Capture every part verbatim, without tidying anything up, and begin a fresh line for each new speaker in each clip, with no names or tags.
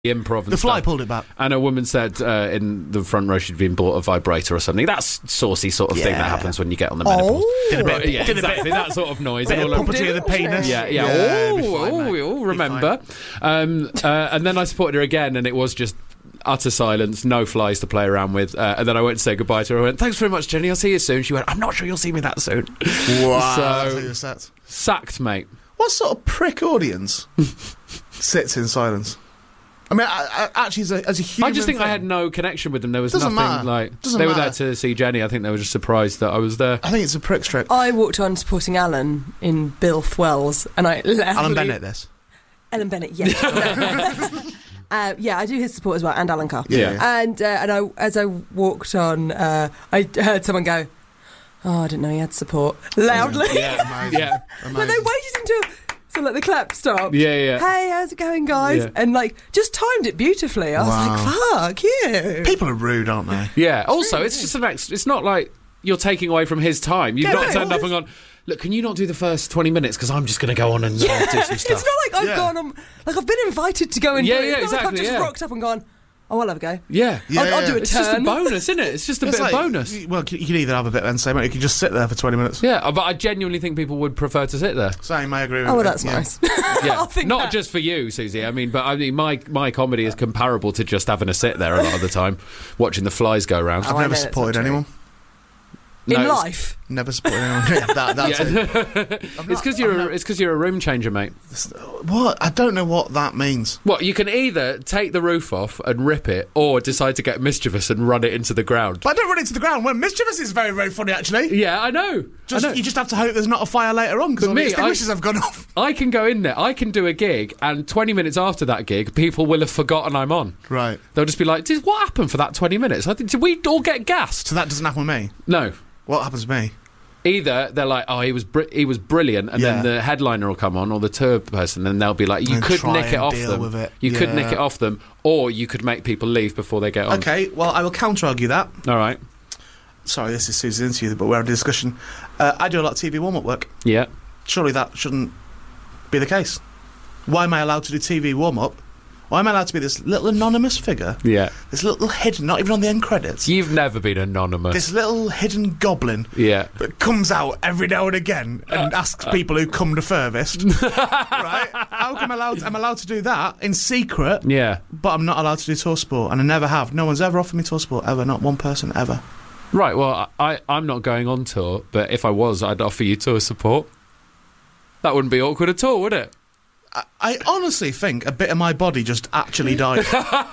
improv and
The Fly
stuff.
pulled it back.
And a woman said uh, in the front row she'd been bought a vibrator or something. That's saucy sort of thing
Yeah.
that happens when you get on the menopause.
Oh.
Did a bit,
Right, yeah,
did a
exactly,
bit,
that sort of noise.
bit
and
of
all over-
puppetry of the penis.
Yeah, yeah.
Yeah,
oh,
it'd be fine,
oh,
mate.
we all
It'd be
remember. Um, uh, and then I supported her again, and it was just utter silence, no flies to play around with. Uh, and then I went to say goodbye to her. I went, thanks very much, Jenny. I'll see you soon. She went, I'm not sure you'll see me that soon.
Wow.
So-
That's how you're set.
Sacked, mate.
What sort of prick audience sits in silence? I mean, I, I, actually, as a, as a human
I just think
thing,
I had no connection with them. There was
Doesn't
nothing
matter.
like.
Doesn't
they were
matter.
there to see Jenny. I think they were just surprised that I was there.
I think it's a prick trick.
I walked on supporting Alan in Bilf Wells, and I loudly...
Alan Bennett, this.
Ellen Bennett, yes. uh, yeah, I do his support as well, and Alan Carr.
Yeah.
And uh, and I, as I walked on, uh, I heard someone go, "Oh, I didn't know he had support," loudly.
Yeah,
Amazing.
yeah,
But they
Amazing.
waited until so like the clap stopped.
yeah, yeah.
Hey, how's it going, guys?
Yeah.
And like just timed it beautifully. I was
Wow.
like, "Fuck you!"
People are rude, aren't they?
Yeah. Also, it's just an ex- It's not like you're taking away from his time. You've
Yeah,
not
no,
turned
well,
up and gone, look, can you not do the first twenty minutes? Because I'm just going to go on and uh, do some
It's
stuff.
not like I've
Yeah.
gone on. Like I've been invited to go and
Yeah,
do it.
yeah,
It's not like I've
exactly,
just
yeah.
rocked up and gone, "Oh, I'll have a go.
Yeah.
Yeah,
I'll, I'll do a
It's just a
turn."
bonus, isn't it? It's just a
It's
bit
like-
of bonus.
y- Well, you can either have a bit of entertainment, or you can just sit there for twenty minutes.
Yeah, but I genuinely think people would prefer to sit there.
Same, I agree with
Oh, well,
you.
that's
Yeah.
nice.
Yeah,
I think
not
that-
just for you, Susie. I mean, but I mean, my my comedy is comparable to just having a sit there a lot of the time, watching the flies go round.
I've
Oh, I
never
know that's
supported
not true.
anyone.
In
No, it's-
life.
Never supported anyone. Yeah, that, that's
Yeah.
it.
It's because you're a, it's because you're a room changer, mate.
What? I don't know what that means.
What, you can either take the roof off and rip it, or decide to get mischievous and run it into the ground.
But I don't run into the ground. Well, mischievous is very, very funny, actually.
Yeah, I know.
Just,
I know.
You just have to hope there's not a fire later on, because
But
all the
me,
extinguishers
I-
have gone off.
I can go in there, I can do a gig, and twenty minutes after that gig, people will have forgotten I'm on.
Right.
They'll just be like, "Did what happened for that twenty minutes? I think, did we all get gassed?"
So that doesn't happen with me.
No.
What happens to me?
Either they're like, "Oh, he was br- he was brilliant," and
Yeah.
then the headliner will come on, or the tour person, and they'll be like, "You
And
could
try
nick it
and
off
deal
them.
with it.
You could
Yeah.
nick it off them, or you could make people leave before they get on."
Okay, well, I will counter-argue that.
All right.
Sorry, this is Susie's interview, but we're having a discussion. Uh, I do a lot of T V warm-up work.
Yeah.
Surely that shouldn't be the case. Why am I allowed to do T V warm-up? Why am I allowed to be this little anonymous figure?
Yeah.
This little hidden, not even on the end credits.
You've never been anonymous.
This little hidden goblin
Yeah.
that comes out every now and again and asks people who come the furthest. Right? How come I'm allowed, I'm allowed to do that in secret,
Yeah.
but I'm not allowed to do tour sport, and I never have. No one's ever offered me tour sport, ever. Not one person, ever.
Right. Well, I I'm not going on tour, but if I was, I'd offer you tour support. That wouldn't be awkward at all, would it?
I, I honestly think a bit of my body just actually died.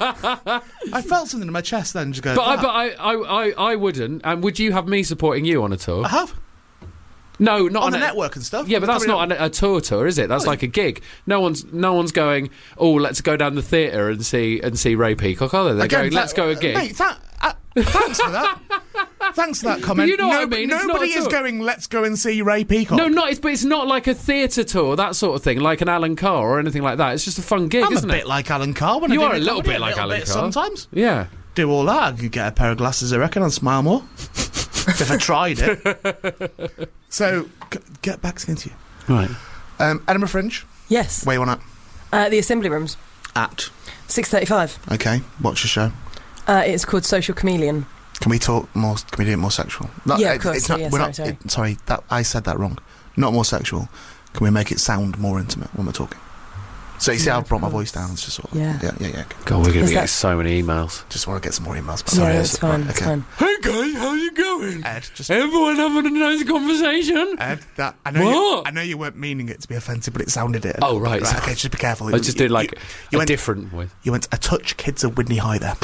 I felt something in my chest then, just go.
But I,
"Ah."
but I, I, I, I wouldn't. And would you have me supporting you on a tour?
I have.
No, not
On
on
the
a,
network and stuff.
Yeah, but that's
Coming
not
up-
an, a tour tour, is it? That's
Well,
like a gig. No one's no one's going, "Oh, let's go down the theatre and see and see Ray Peacock." Are they? They're
Again,
going, "Let's
tha-
go a gig."
Mate, tha- uh, thanks for that. Thanks for that comment.
you know what I
No-
mean, it's not
Nobody
a
is
tour.
going, let's go and see Ray Peacock.
No, not. It's, but it's not like a theatre tour, that sort of thing, like an Alan Carr or anything like that. It's just a fun gig,
I'm
isn't
a
it?
bit like Alan Carr when
You
I do
are
my
a little
comedy,
bit like Alan
bit
Carr.
sometimes.
Yeah.
Do all that, I could get a pair of glasses, I reckon, and smile more. If I tried it. So, g- get back to the interview.
Right.
Um, Edinburgh Fringe,
Yes.
where you want
Uh, the Assembly Rooms,
at?
six thirty-five.
Okay, what's your show?
Uh, it's called Social Chameleon.
Can we talk more? Can we do it more sexual? No,
Yeah, of
it-
course,
It's not,
yeah,
we're
sorry,
not,
sorry.
It, sorry, that I said that wrong. Not more sexual. Can we make it sound more intimate when we're talking? So you see,
Yeah,
I've brought my
of
voice
course.
down. It's just sort of,
Yeah.
yeah, yeah, yeah.
God, we're going to
Is
be
that-
getting so many emails.
Just want to get some more emails. But
Yeah,
sorry,
it's fine.
right,
It's
okay.
fine.
Hey guys, how's it going?
Ed, just
Everyone having a nice conversation?
Ed, that I know. You,
What?
I know you weren't meaning it to be offensive, but it sounded it.
Oh, right.
Right. Okay, just be careful.
I was just doing like
you, you
a
went,
different voice.
You went a touch kids of Whitney High there.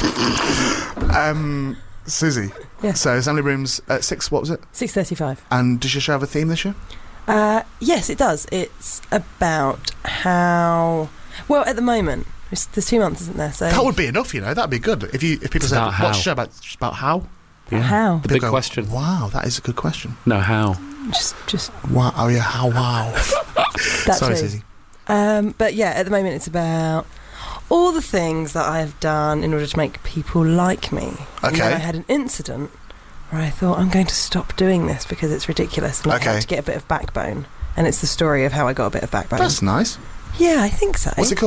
um, Susie.
Yeah.
So Assembly Rooms at six. What was it?
six thirty-five.
And does your show have a theme this year?
Uh, yes, it does. It's about how... Well, at the moment, there's, there's two months, isn't there? So
That would be enough, you know. That'd be good if you if people
It's
said,
about how.
"What's the show about?" It's about how.
Yeah.
how?
The
They'd
big
go,
question.
Wow, that is a good question.
No, how?
Just, just
Wow. Oh yeah. How? Wow.
that
Sorry,
too.
Susie.
Um, but yeah, at the moment, it's about all the things that I've done in order to make people like me. And
Okay.
then I had an incident where I thought, I'm going to stop doing this because it's ridiculous, and I
Okay.
had to get a bit of backbone. And it's the story of how I got a bit of backbone.
That's nice.
Yeah, I think so.
What's it called?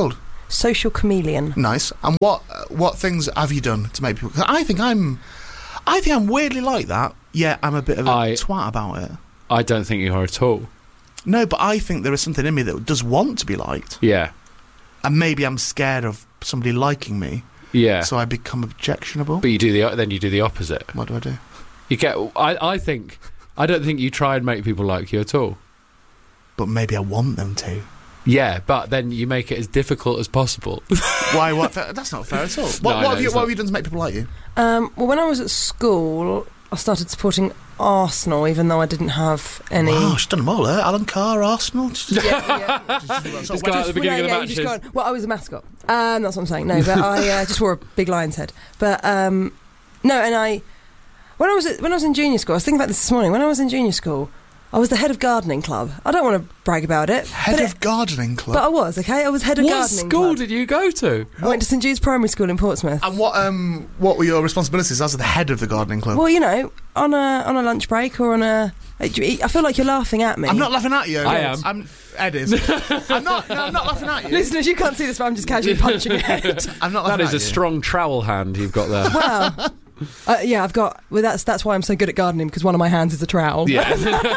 social chameleon.
Nice. And what uh, what things have you done to make people? 'Cause I think I'm, I think I'm weirdly like that. Yeah, I'm a bit of a
I-
twat about it.
I don't think you are at all.
No, but I think there is something in me that does want to be liked,
Yeah.
and maybe I'm scared of somebody liking me,
Yeah.
so I become objectionable.
But you do the then you do the opposite.
What do I do?
You get. I. I think. I don't think you try and make people like you at all.
But maybe I want them to.
Yeah, but then you make it as difficult as possible.
Why? What? That's not fair at all. What,
No,
what
no,
have you?
it's
What
not.
have you done to make people like you?
Um, well, when I was at school, I started supporting Arsenal, even though I didn't have any.
Wow, she's done them all. Eh? Alan Carr, Arsenal.
Yeah, yeah.
Just go out at the beginning
Well,
of
yeah,
the
you just
matches.
go on- well, I was a mascot. Um, that's what I'm saying. No, but I uh, just wore a big lion's head. But um, no, and I when I was at, when I was in junior school, I was thinking about this this morning. When I was in junior school, I was the head of gardening club. I don't want to brag about it.
Head
but
of
it,
gardening club.
But I was, okay? I was head of
What
gardening
school
club.
did you go to?
I went to St Jude's Primary School in Portsmouth.
and what? Um, what were your responsibilities as the head of the gardening club?
Well, you know, on a on a lunch break or on a... I feel like you're laughing at me.
I'm not laughing at you.
I am.
I'm, Ed is. I'm not. No, I'm not laughing at you.
Listeners, you can't see this, but I'm just casually punching your head.
I'm not
That
laughing
is
at
a
you.
strong trowel hand you've got there.
Well, uh, yeah, I've got... Well, that's that's why I'm so good at gardening, because one of my hands is a trowel.
Yeah.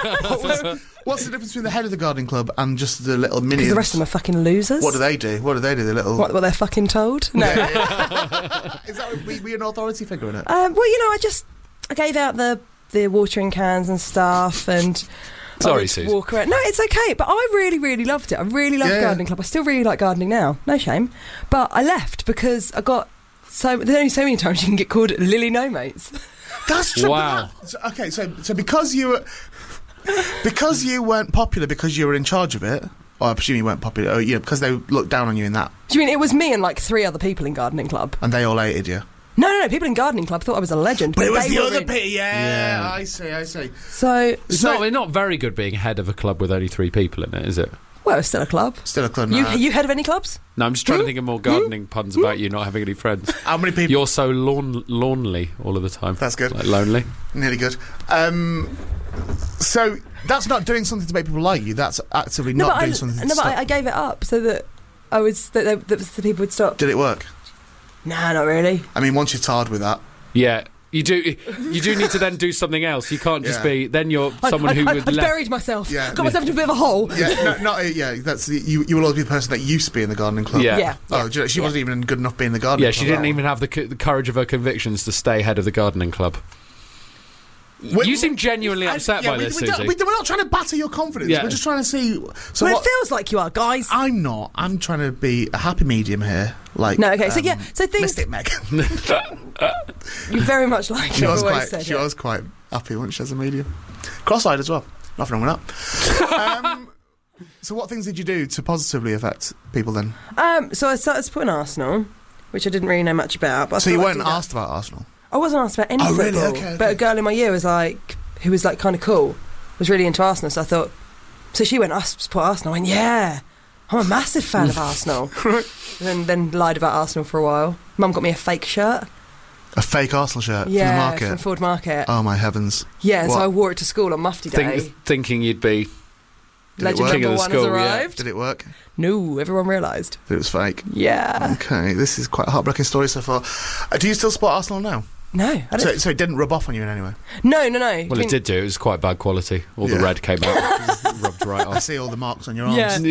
What's the difference between the head of the gardening club and just the little minions?
Because the rest of them are fucking losers.
What do they do? What do they do? The little.
What, what they're fucking told? No.
Yeah, yeah. Is that we, we an authority figure in it?
Um, well, you know, I just I gave out the the watering cans and stuff, and I
Sorry,
would
Susan.
walk around. No, it's okay. But I really, really loved it. I really loved
Yeah.
gardening club. I still really like gardening now. No shame. But I left because I got so there's only so many times you can get called Lily No Mates.
That's true.
Wow.
but that- so- okay, so so because you were because you weren't popular because you were in charge of it, or I presume you weren't popular, or, you know, because they looked down on you in that,
Do you mean it was me and like three other people in gardening club?
and they all hated you.
No, no, no. People in gardening club thought I was a legend.
But it was
they
the
were
other
really-
people. Yeah,
Yeah.
I see. I see.
So,
It's
So-
not, it's not very good being head of a club with only three people in it, is it?
well, it's still a club.
Still a club.
You,
now.
you head of any clubs?
No, I'm just trying to
Hmm?
think of more gardening puns about you not having any friends.
How many people?
You're so lawn lonely all of the time.
That's good.
Like lonely.
Nearly good. Um, so that's not doing something to make people like you. That's actively
No,
not
but,
doing
I,
something to
no, but
stop.
I, I gave it up so that I was that, they, that the people would stop.
Did it work?
Nah, not really.
I mean, once you're tarred with that,
Yeah. You do. You do need to then do something else. You can't just
Yeah.
be. Then you're someone
I,
who
I,
would.
I, I
left-
buried myself.
Yeah.
Got myself into a bit of a hole.
yeah, no, not yeah. That's you. You will always be the person that used to be in the gardening club.
Yeah.
Yeah.
Oh, do you know, she
Yeah.
wasn't even good enough being in the gardening
Yeah,
club.
she didn't even have the, c- the courage of her convictions to stay head of the gardening club.
We-
you seem genuinely
I-
upset
yeah,
by
we,
this,
we don't-
Susie.
we don't- We're not trying to batter your confidence.
Yeah.
We're just trying to see. So
Well,
what?
it feels like you are, guys.
I'm not. I'm trying to be a happy medium here. Like
No, okay, so
um,
yeah, so things-
Mystic Meg.
You're very much like
she
I've
was
always
quite.
said
She
it.
was quite happy once she has a medium. Cross-eyed as well. Nothing wrong with that. um, so what things did you do to positively affect people then?
Um, so I started supporting Arsenal, which I didn't really know much about. But I
So you
thought I'd
weren't
do that.
asked about Arsenal.
I wasn't asked about any
Oh, really?
football,
Okay, okay.
but a girl in my year was like, who was like kind of cool, was really into Arsenal. So I thought, so she went, I support Arsenal. I went, yeah, I'm a massive fan of Arsenal. And then, then lied about Arsenal for a while. Mum got me a fake shirt.
A fake Arsenal shirt
yeah,
from the market.
from Ford Market.
Oh my heavens!
yeah,
what?
so I wore it to school on Mufti Day.
Think, thinking you'd be.
Did it
Legend
work?
King of
number
the
one
school,
has
yeah.
arrived.
Did it work?
No, everyone realised.
That it was fake.
Yeah.
Okay, this is quite a heartbreaking story so far. Uh, do you still support Arsenal now?
No, I don't.
So, so it didn't rub off on you in any way?
no, no, no.
Well,
I
it
mean,
did do. It was quite bad quality. All the
Yeah.
red came out, rubbed right
I
off.
see all the marks on your arms.
Yeah.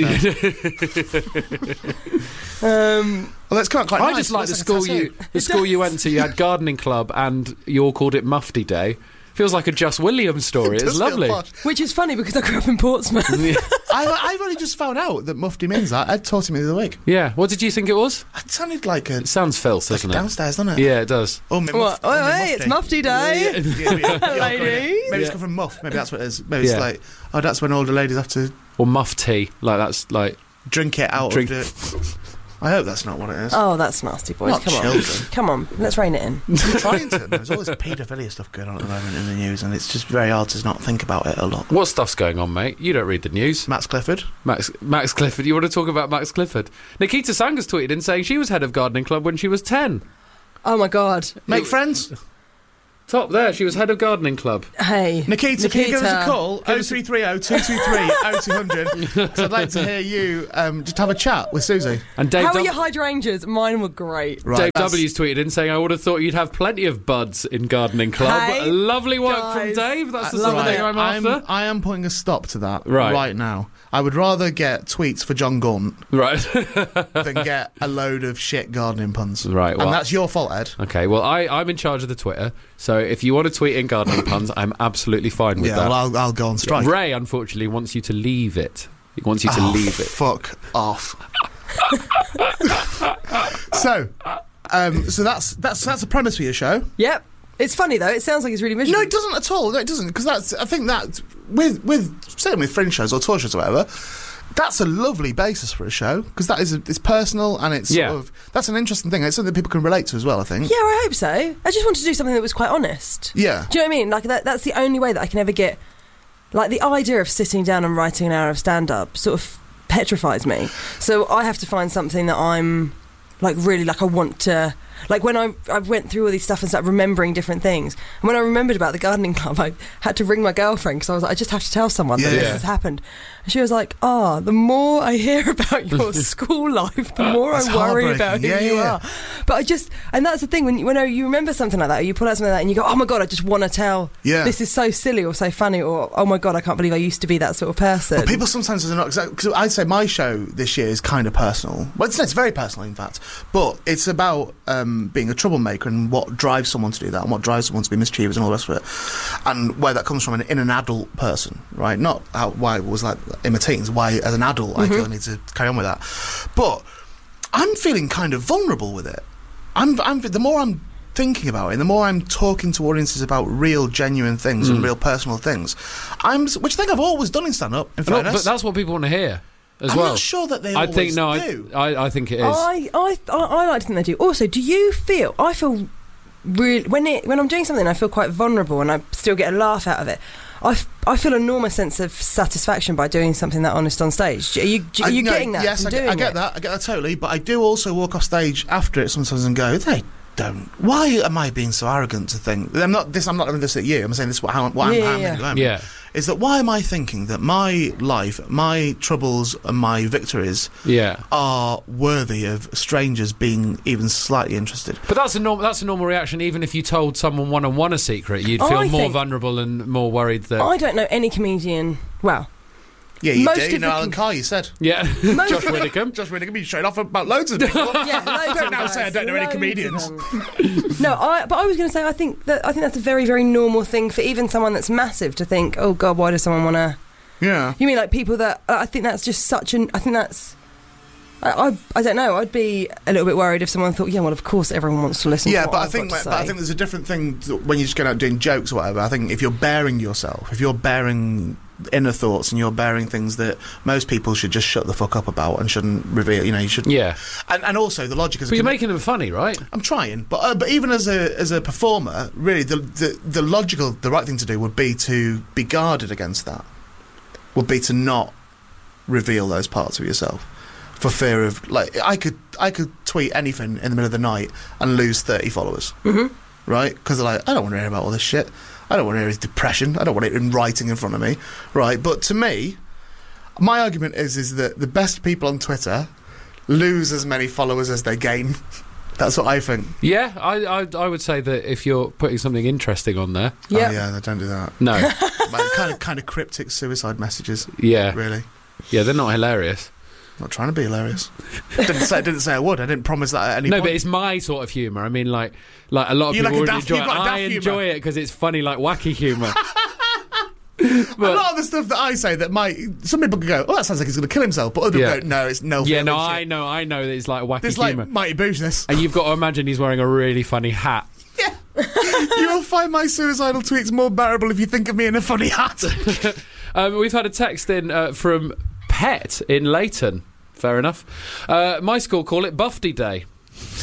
there.
Um,
Well, that's quite, quite
I
nice.
just like the
Looks like a
school you
tattoo.
the school you went to. You had gardening club, and you all called it Mufti Day. Feels like a Just Williams story.
It
It's
does feel
lovely.
posh.
which is funny because I grew up in Portsmouth.
Yeah.
I, I've only just found out that Mufti means that. Ed taught me the other week.
Yeah. What did you think it was?
It sounded like a
It sounds filth,
like
doesn't it?
downstairs, doesn't it?
Yeah, it does.
Oh, my
What?
muff- oh,
Oh,
my
hey, it's
mufti.
Mufti Day.
Yeah, yeah, yeah, yeah,
Ladies.
Maybe it's
Yeah.
come from muff. Maybe that's what it is. Maybe
Yeah.
it's like, oh, that's when older ladies have to
Or muff tea. Like that's like.
drink it out
Drink-
of the... I hope that's not what it is.
Oh, that's nasty, boys.
Not
Come on.
children.
Come on, let's rein it in.
I'm trying to. There's all this paedophilia stuff going on at the moment in the news, and it's just very hard to not think about it a lot.
What stuff's going on, mate? You don't read the news.
Max Clifford.
Max Max Clifford. You want to talk about Max Clifford? Nikita Sangas tweeted in saying she was head of gardening club when she was ten.
Oh my god.
Make friends.
Top there. She was head of gardening club.
Hey,
Nikita, can you give us a call?
Give
oh
us a-
three three oh, two two three, oh two hundred. Because I'd like to hear you um, just have a chat with Susie.
And Dave,
How are
Dub-
your hydrangeas? Mine were great.
Right,
Dave
that's-
W's tweeted in saying, I would have thought you'd have plenty of buds in gardening club.
Hey,
Lovely work
guys.
from Dave. That's the
I
sort of
love
thing
it.
I'm after.
I am putting a stop to that
Right.
right now. I would rather get tweets for John Gaunt
Right.
than get a load of shit gardening puns.
Right, well-
and that's your fault, Ed.
Okay, well, I, I'm in charge of the Twitter, so if you want to tweet in gardening puns, I'm absolutely fine with
Yeah,
that.
well, I'll, I'll go on strike.
Ray, unfortunately, wants you to leave it. He wants you to
Oh,
leave it.
Fuck off. so, um, so that's that's that's the premise for your show.
Yep. It's funny though. It sounds like it's really miserable.
No, it doesn't at all. No, it doesn't, because that's. I think that with with certainly with fringe shows or tour shows or whatever, that's a lovely basis for a show, because that is a, it's personal and it's
Yeah.
sort of that's an interesting thing. It's something people can relate to as well, I think.
Yeah, I hope so. I just wanted to do something that was quite honest.
Yeah.
Do you know what I mean? Like that. That's the only way that I can ever get. Like the idea of sitting down and writing an hour of stand-up sort of petrifies me. So I have to find something that I'm like really like I want to. Like when I I went through all these stuff and started remembering different things, and when I remembered about the gardening club, I had to ring my girlfriend because I was like, I just have to tell someone that
Yeah.
this
Yeah.
has happened. And she was like, "Ah, the more I hear about your school life, the more
That's
I worry
heartbreaking.
about who
Yeah,
you
yeah.
are." But I just, and that's the thing when you, when you remember something like that, or you pull out something like that, and you go, "Oh my god, I just want to tell.
Yeah.
This is so silly or so funny," or "Oh my god, I can't believe I used to be that sort of person."
But people sometimes are not exactly, because I'd say my show this year is kind of personal. Well, it's, it's very personal, in fact. But it's about um, being a troublemaker and what drives someone to do that, and what drives someone to be mischievous and all the rest of it, and where that comes from in, in an adult person, right? Not how, why it was like in my teens. Why, as an adult, I feel I need to carry on with that. But I'm feeling kind of vulnerable with it. I'm, I'm the more I'm thinking about it, and the more I'm talking to audiences about real, genuine things and real personal things, I'm, which I think I've always done in stand-up. In
No,
fairness.
but that's what people want to hear as
I'm
well.
not sure that they
I
always
think no,
do.
I, I, I think it is.
I, I, I, I like to think they do. Also, do you feel? I feel really when it when I'm doing something, I feel quite vulnerable, and I still get a laugh out of it. I, f- I feel an enormous sense of satisfaction by doing something that honest on stage. Are you, are
I-
you
no,
getting that?
Yes,
from
I get,
doing
I get
it?
that. I get that totally. But I do also walk off stage after it sometimes and go, they don't. Why am I being so arrogant to think? I'm not this. I'm not doing this at you. I'm saying this. What, how, what
Yeah,
I'm,
yeah,
I'm
yeah.
at
Yeah.
Is that why am I thinking that my life, my troubles, and my victories
Yeah.
are worthy of strangers being even slightly interested?
But that's a normal. That's a normal reaction. Even if you told someone one on one a secret, you'd feel
I
more
think-
vulnerable and more worried that.
I don't know any comedian. Well,
Yeah, you
Most
do.
of
You know,
the
Alan
com-
Carr, you said.
yeah,
Most
Josh
of-
Widdicombe.
Just really going to be straight off about loads of them.
yeah, loads
Don't
of
now
guys,
say I don't know any
loads of
comedians.
them. No, I, but I was going to say I think that I think that's a very very normal thing for even someone that's massive to think. Oh God, why does someone want to?
Yeah.
You mean like people that I think that's just such an. I think that's. I, I I don't know. I'd be a little bit worried if someone thought, yeah, well, of course everyone wants to listen.
Yeah,
to what
but I
I've
think
got to
but I
say.
think there's a different thing to when you're just going out doing jokes or whatever. I think if you're bearing yourself, if you're bearing inner thoughts and you're bearing things that most people should just shut the fuck up about and shouldn't reveal, you know, you should.
Yeah,
And, and also the logic is.
but you're making them funny, right?
I'm trying, but uh, but even as a as a performer, really, the, the the logical, the right thing to do would be to be guarded against that. Would be to not reveal those parts of yourself, for fear of like I could I could tweet anything in the middle of the night and lose thirty followers,
Mhm.
right? Because they're like, I don't want to hear about all this shit. I don't want to hear his depression. I don't want it in writing in front of me, right? But to me, my argument is is that the best people on Twitter lose as many followers as they gain. That's what I think.
Yeah, I, I I would say that if you're putting something interesting on there,
Yeah.
Oh, yeah, they don't do that.
no,
Like, kind of, kind of cryptic suicide messages.
yeah,
Really,
yeah, they're not hilarious.
not trying to be hilarious. didn't say, didn't say I would. I didn't promise that at any
No,
point.
but it's my sort of humour. I mean, like, like a lot of
You
people
like a
would
daft-
enjoy
you've
it.
got a daft
I
humour.
enjoy it because it's funny, like wacky humour.
a lot of the stuff that I say that might some people could go, oh, that sounds like he's going to kill himself, but other people
Yeah.
go, no, it's no.
Yeah, no,
feeling
I
shit.
know, I know that it's like wacky
There's like
humour.
Mighty Boosh this.
And you've got to imagine he's wearing a really funny hat.
You will find my suicidal tweets more bearable if you think of me in a funny hat.
Um, we've had a text in uh, from Pet in Leighton. Fair enough. Uh, my school call it Bufty Day.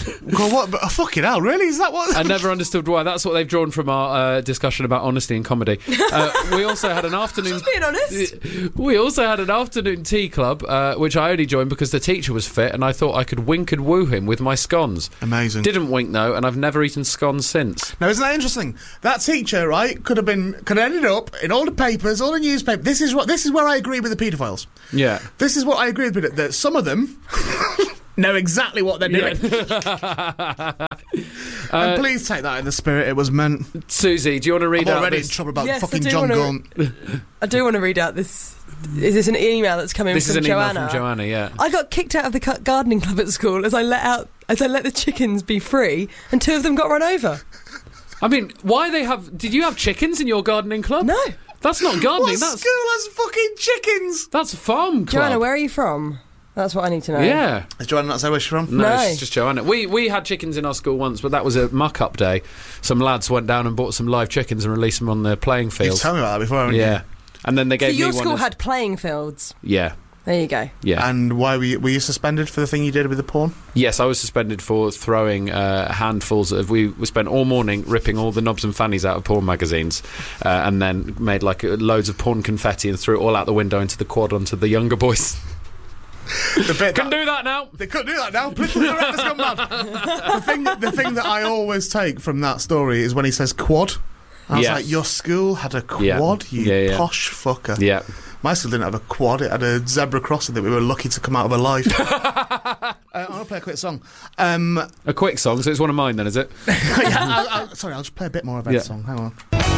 God, what? But, oh, fucking hell, really? Is that what?
I never understood why. That's what they've drawn from our uh, discussion about honesty in comedy. Uh, we also had an afternoon.
Just being honest.
We also had an afternoon tea club, uh, which I only joined because the teacher was fit, and I thought I could wink and woo him with my scones.
Amazing.
Didn't wink though, and I've never eaten scones since.
Now, isn't that interesting? That teacher, right, could have been, could have ended up in all the papers, all the newspapers. This is what. This is where I agree with the paedophiles.
Yeah.
This is what I agree with. That some of them know exactly what they're doing.
Yeah.
And
Uh,
please take that in the spirit it was meant.
Susie, do you want to read
I'm
out
already
this?
in trouble about
Yes, I
fucking
do
John
wanna-
Gaunt.
I do want to read out this. Is this an email that's coming
This
from
is an
Joanna?
email from Joanna, yeah.
I got kicked out of the cu- gardening club at school as I let out as I let the chickens be free, and two of them got run over.
I mean, why they have... Did you have chickens in your gardening club?
No,
That's not gardening,
What
that's...
school has fucking chickens?
That's a farm club.
Joanna, where are you from? That's what I need to know.
Yeah.
Is Joanna not say where she's from?
No,
No.
it's just Joanna. We we had chickens in our school once, but that was a muck-up day. Some lads went down and bought some live chickens and released them on the playing
You've
field.
told me about that before, haven't you?
Yeah. And then they
So
gave
your
me one
school
as-
had playing fields.
Yeah.
There you go.
Yeah.
And why were you, were you suspended for the thing you did with the porn?
Yes, I was suspended for throwing uh, handfuls of... We, we spent all morning ripping all the knobs and fannies out of porn magazines uh, and then made like uh, loads of porn confetti and threw it all out the window into the quad onto the younger boys.
The bit
Can
that-
do that now.
They couldn't do that now. Political correctness gone mad. The thing, the thing that I always take from that story is when he says quad. I was
Yeah.
like, your school had a quad,
Yeah.
you
Yeah, yeah.
posh fucker.
Yeah.
My school didn't have a quad, it had a zebra crossing that we were lucky to come out of alive. uh, I want to play a quick song. Um,
A quick song, so it's one of mine then, is it?
yeah, I'll, I'll, sorry, I'll just play a bit more of that
Yeah.
song. Hang on.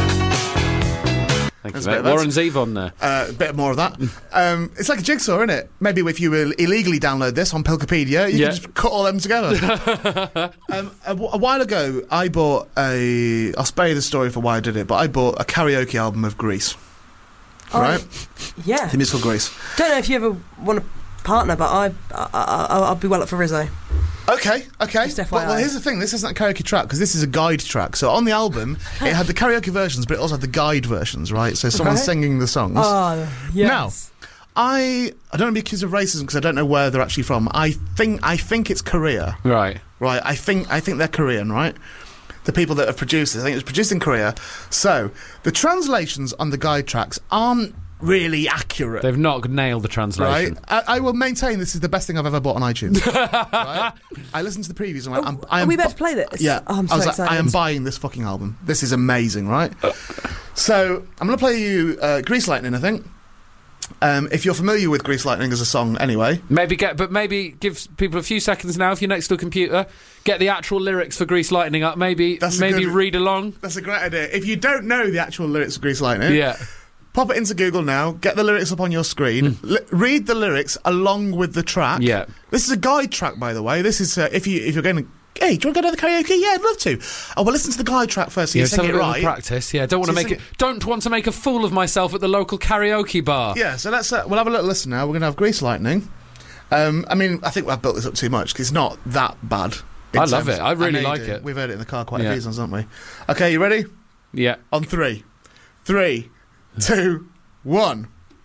Thank
That's
you,
a
mate.
bit of
Warren Zeve on there.
Uh, a bit more of that. Um, it's like a jigsaw, isn't it? Maybe if you will illegally download this on Pilkopedia, you
Yeah.
can just cut all them together. um, a, w- a while ago, I bought a... I'll spare you the story for why I did it, but I bought a karaoke album of Grease.
Oh,
Right?
Yeah.
The musical Grease.
Don't know if you ever want a partner, but I, I, I I'll be well up for Rizzo.
Okay, okay.
Just F
Well,
Y I.
well, here's the thing. This isn't a karaoke track, because this is a guide track. So on the album, it had the karaoke versions, but it also had the guide versions, right? So someone's
Right.
singing the songs.
Oh, yes.
I I don't want to be accused of racism because I don't know where they're actually from. I think I think it's Korea,
Right.
right? I think I think they're Korean, right? The people that have produced it, I think it was produced in Korea. So the translations on the guide tracks aren't really accurate.
They've not nailed the
Right,
translation.
I, I will maintain this is the best thing I've ever bought on iTunes. Right? I listened to the previews and went, I'm, I
Are
am
we
bu-
about to play this?
Yeah,
Oh, I'm so
I was
excited.
like, I am buying this fucking album. This is amazing, right? So I'm going to play you uh, Grease Lightning, I think. Um, if you're familiar with Grease Lightning as a song, anyway.
Maybe get, but maybe give people a few seconds now. If you're next to a computer, get the actual lyrics for Grease Lightning up. Maybe,
That's a
maybe
good-
read along.
That's a great idea. If you don't know the actual lyrics of Grease Lightning,
Yeah.
pop it into Google now, get the lyrics up on your screen, li- read the lyrics along with the track.
Yeah.
This is a guide track, by the way. This is uh, if you if you're going to. Hey, do you want to go to the karaoke? Yeah, I'd love to. Oh, well, listen to the guide track first so
Yeah,
you
it's
sing
a
it
little
right.
practice. Yeah, don't want to
So
make
sing-
it. Don't want to make a fool of myself at the local karaoke bar.
Yeah, so let's uh, we'll have a little listen now. We're going to have Grease Lightning. Um, I mean, I think I've built this up too much because it's not that bad. in
I love
terms-
it. I really
know you
like
do.
it.
We've heard it in the car quite
Yeah.
a few times, haven't we? Okay, you ready?
Yeah.
On three, three, two, one.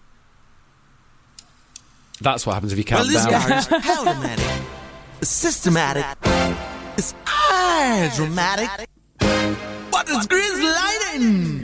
That's what happens if you
Well,
count
this
down.
guy's howlmatic, systematic, it's hydromatic. What is Grease Lightning?